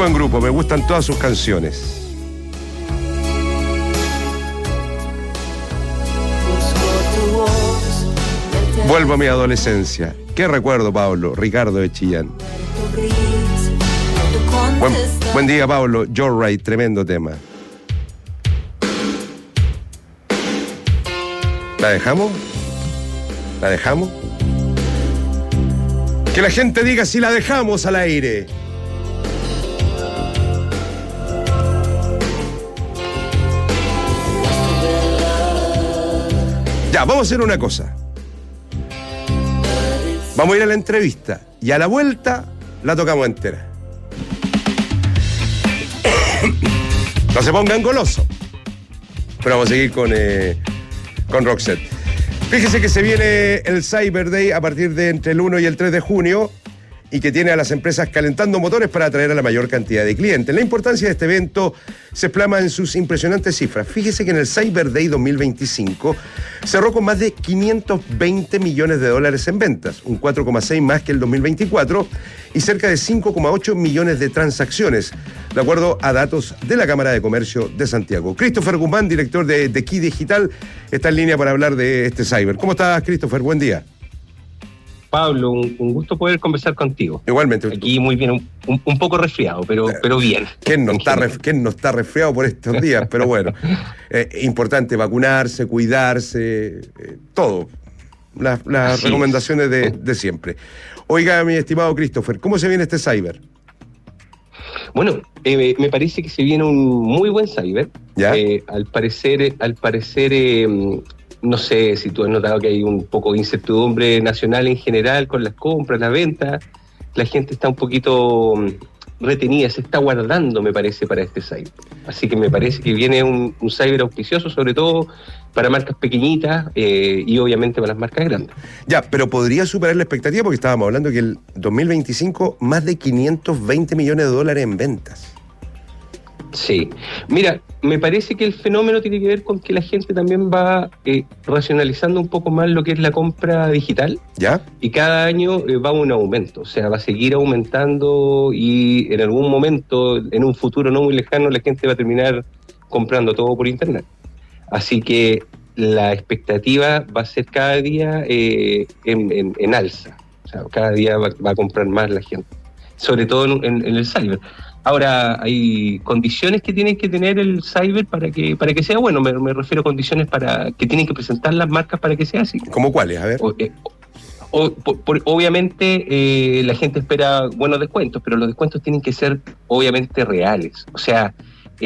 buen grupo, me gustan todas sus canciones. Vuelvo a mi adolescencia. ¿Qué recuerdo, Pablo? Ricardo de Chillán. Buen día, Pablo. Joe Wright, tremendo tema. ¿La dejamos? ¿La dejamos? Que la gente diga si la dejamos al aire. Ya, vamos a hacer una cosa. Vamos a ir a la entrevista y a la vuelta la tocamos entera. No se pongan golosos. Pero vamos a seguir con Roxette. Fíjese que se viene el Cyber Day a partir de entre el 1 y el 3 de junio y que tiene a las empresas calentando motores para atraer a la mayor cantidad de clientes. La importancia de este evento se plasma en sus impresionantes cifras. Fíjese que en el Cyber Day 2025 cerró con más de 520 millones de dólares en ventas, un 4,6 más que el 2024 y cerca de 5,8 millones de transacciones, de acuerdo a datos de la Cámara de Comercio de Santiago. Christopher Guzmán, director de Key Digital, está en línea para hablar de este Cyber. ¿Cómo estás, Christopher? Buen día. Pablo, un gusto poder conversar contigo. Igualmente. Aquí muy bien, un poco resfriado, pero bien. ¿Quién no está resfriado por estos días? Pero bueno, importante vacunarse, cuidarse, todo. Las recomendaciones de siempre. Oiga, mi estimado Christopher, ¿cómo se viene este Cyber? Bueno, me parece que se viene un muy buen Cyber. ¿Ya? Al parecer, no sé si tú has notado que hay un poco de incertidumbre nacional en general con las compras, las ventas. La gente está un poquito retenida, se está guardando, me parece, para este Cyber. Así que me parece que viene un Cyber auspicioso, sobre todo para marcas pequeñitas y obviamente para las marcas grandes. Ya, pero podría superar la expectativa porque estábamos hablando que el 2025 más de 520 millones de dólares en ventas. Sí, mira, me parece que el fenómeno tiene que ver con que la gente también va racionalizando un poco más lo que es la compra digital. ¿Ya? Y cada año va un aumento, o sea, va a seguir aumentando y en algún momento, en un futuro no muy lejano, la gente va a terminar comprando todo por internet. Así que la expectativa va a ser cada día en alza, o sea, cada día va a comprar más la gente, sobre todo en el cyber. Ahora, hay condiciones que tienen que tener el cyber para que sea bueno. Me refiero a condiciones que tienen que presentar las marcas para que sea así. ¿Cómo cuáles? A ver. Obviamente, la gente espera buenos descuentos, pero los descuentos tienen que ser, obviamente, reales. O sea,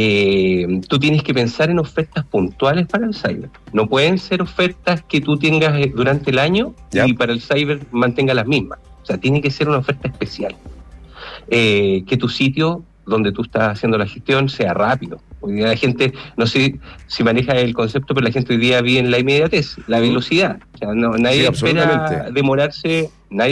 tú tienes que pensar en ofertas puntuales para el cyber. No pueden ser ofertas que tú tengas durante el año y para el cyber mantenga las mismas. O sea, tiene que ser una oferta especial. Que tu sitio donde tú estás haciendo la gestión sea rápido. Hoy día la gente, no sé si maneja el concepto, pero la gente hoy día vive en la inmediatez, la velocidad. O sea, nadie espera demorarse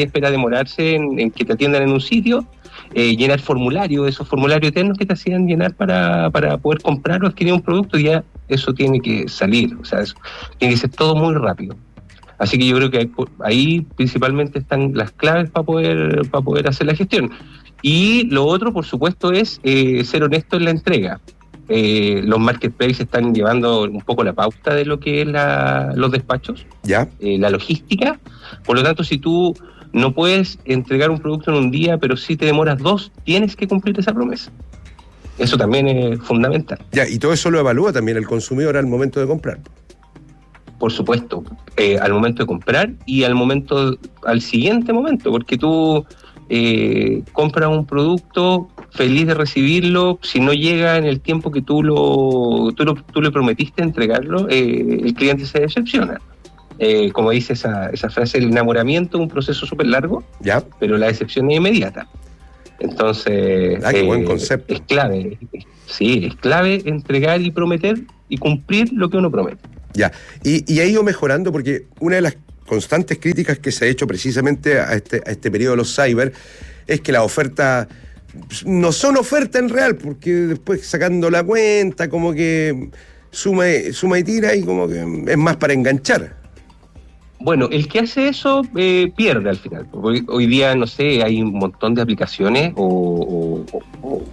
en que te atiendan en un sitio, llenar formularios, esos formularios eternos que te hacían llenar para poder comprar o adquirir un producto, ya eso tiene que salir. O sea, eso tiene que ser todo muy rápido. Así que yo creo que ahí principalmente están las claves para poder hacer la gestión. Y lo otro, por supuesto, es ser honesto en la entrega. Los marketplaces están llevando un poco la pauta de lo que es los despachos, la logística. Por lo tanto, si tú no puedes entregar un producto en un día, pero sí te demoras 2, tienes que cumplir esa promesa. Eso también es fundamental. Ya, y todo eso lo evalúa también el consumidor al momento de comprar. Por supuesto, al momento de comprar y al siguiente momento, porque tú compras un producto feliz de recibirlo, si no llega en el tiempo que tú le prometiste entregarlo, el cliente se decepciona. Como dice esa frase, el enamoramiento es un proceso súper largo, pero la decepción es inmediata. Entonces, qué buen concepto. Es clave, es clave entregar y prometer y cumplir lo que uno promete. Ya, y ha ido mejorando porque una de las constantes críticas que se ha hecho precisamente a este periodo de los cyber es que las ofertas no son ofertas en real, porque después sacando la cuenta como que suma y tira y como que es más para enganchar. Bueno, el que hace eso pierde al final. Hoy día, no sé, hay un montón de aplicaciones o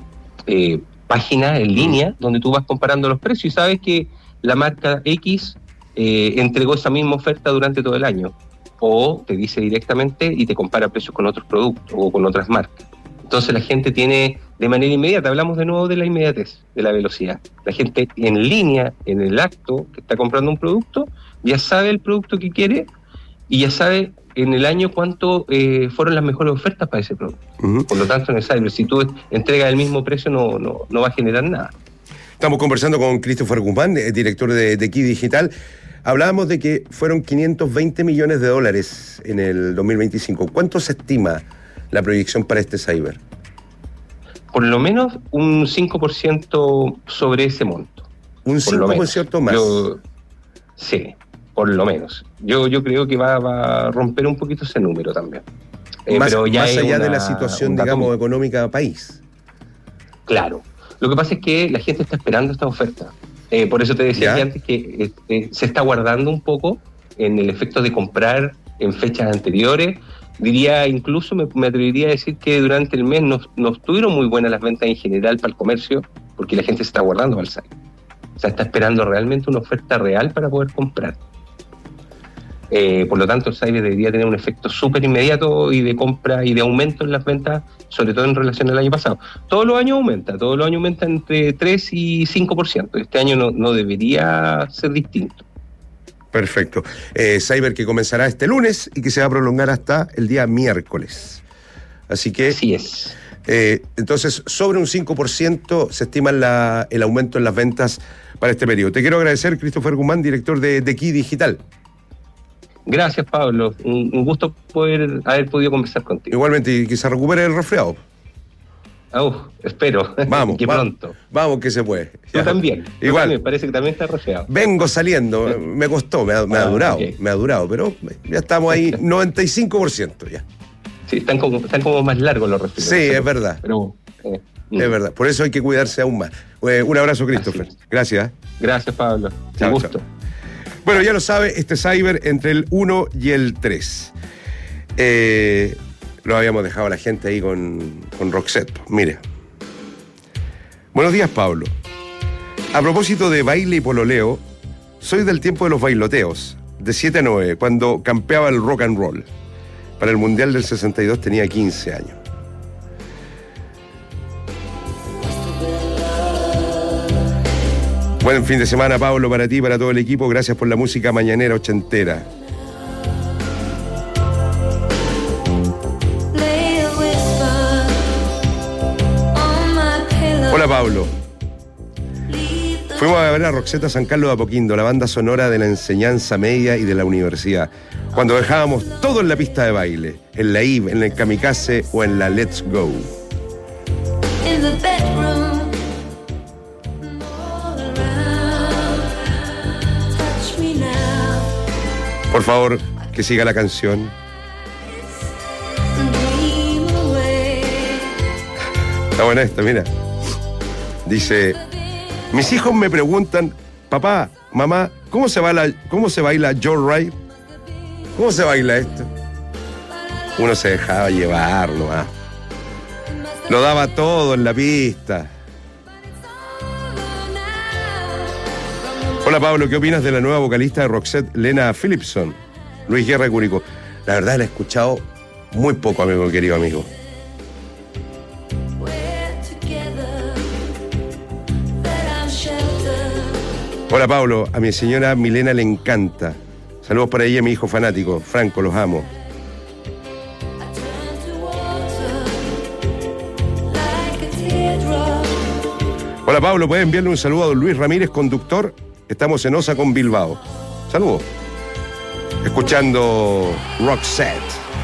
páginas en línea donde tú vas comparando los precios y sabes que la marca X entregó esa misma oferta durante todo el año, o te dice directamente y te compara precios con otros productos o con otras marcas. Entonces la gente tiene de manera inmediata, hablamos de nuevo de la inmediatez, de la velocidad. La gente en línea, en el acto que está comprando un producto, ya sabe el producto que quiere y ya sabe en el año cuánto fueron las mejores ofertas para ese producto. Uh-huh. Por lo tanto, en el cyber, si tú entregas el mismo precio, no va a generar nada. Estamos conversando con Christopher Guzmán, director de Key Digital. Hablábamos de que fueron $520 millones en el 2025. ¿Cuánto se estima la proyección para este cyber? Por lo menos un 5% sobre ese monto. ¿Un 5% más? Sí, por lo menos. Yo creo que va a romper un poquito ese número también. Pero ya más allá de la situación, digamos, económica del país. Claro. Lo que pasa es que la gente está esperando esta oferta. Por eso te decía antes que se está guardando un poco en el efecto de comprar en fechas anteriores. Diría, incluso me atrevería a decir que durante el mes no estuvieron muy buenas las ventas en general para el comercio, porque la gente se está guardando para el cyber. O sea, está esperando realmente una oferta real para poder comprar. Por lo tanto, el cyber debería tener un efecto súper inmediato y de compra y de aumento en las ventas, sobre todo en relación al año pasado. Todos los años aumenta entre 3 y 5%. Este año no debería ser distinto. Perfecto. Cyber que comenzará este lunes y que se va a prolongar hasta el día miércoles. Así que... Así es. Entonces, sobre un 5% se estima el aumento en las ventas para este periodo. Te quiero agradecer, Christopher Guzmán, director de Key Digital. Gracias, Pablo. Un gusto haber podido conversar contigo. Igualmente, y que se recupere el resfriado. Espero. Vamos, que pronto. Vamos que se puede. Tú también. Igual. Me parece que también está resfriado. Vengo saliendo. Me costó, me ha durado. Okay. Me ha durado, pero ya estamos ahí 95% ya. Sí, están como más largos los resfriados. Sí, es verdad. Pero, es verdad. Por eso hay que cuidarse aún más. Un abrazo, Christopher. Gracias. Gracias, Pablo. Un gusto. Chao. Bueno, ya lo sabe, este cyber entre el 1 y el 3. Lo habíamos dejado a la gente ahí con Roxette. Mire. Buenos días, Pablo. A propósito de baile y pololeo, soy del tiempo de los bailoteos, de 7 a 9, cuando campeaba el rock and roll. Para el Mundial del 62 tenía 15 años. Buen fin de semana, Pablo, para ti y para todo el equipo. Gracias por la música mañanera ochentera. Hola, Pablo. Fuimos a ver a Roxette a San Carlos de Apoquindo, la banda sonora de la enseñanza media y de la universidad, cuando dejábamos todo en la pista de baile, en la IB, en el Kamikaze o en la Let's Go. Por favor, que siga la canción. Está buena esta, mira. Dice: mis hijos me preguntan, papá, mamá, ¿cómo se baila Joyride? ¿Cómo se baila esto? Uno se dejaba llevar nomás. Lo daba todo en la pista. Hola, Pablo, ¿qué opinas de la nueva vocalista de Roxette, Lena Phillipson? Luis Guerra de Curicó. La verdad la he escuchado muy poco, querido amigo. Hola, Pablo, a mi señora Milena le encanta. Saludos para ella y mi hijo fanático. Franco, los amo. Hola, Pablo, ¿puedes enviarle un saludo a don Luis Ramírez, conductor? Estamos en Osa con Bilbao. Saludos. Escuchando Roxette.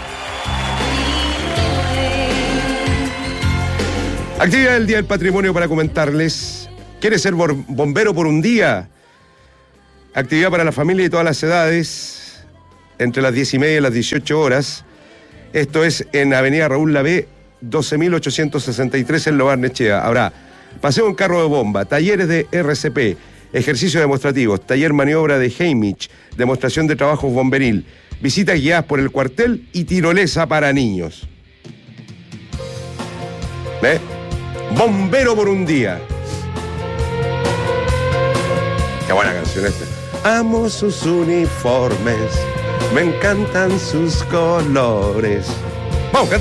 Actividad del Día del Patrimonio para comentarles. ¿Quieres ser bombero por un día? Actividad para la familia de todas las edades, entre las 10:30 y las 18 horas. Esto es en Avenida Raúl Lavé, 12.863 en Lo Barnechea. Habrá paseo en carro de bomba, talleres de RCP, ejercicios demostrativos, taller maniobra de Heimich, demostración de trabajos bomberil, visitas guiadas por el cuartel y tirolesa para niños. ¿Ve? Bombero por un día. Qué buena canción esta. Amo sus uniformes, me encantan sus colores. Vamos,